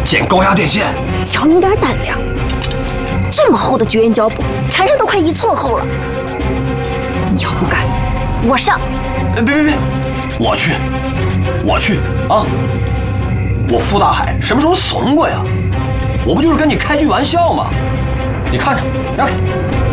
建高压电线。 瞧你点胆量，这么厚的绝缘胶布，缠上都快1寸厚了。你要不敢，我上。 别，我去啊！我傅大海什么时候怂过呀？我不就是跟你开句玩笑吗？你看着，让开。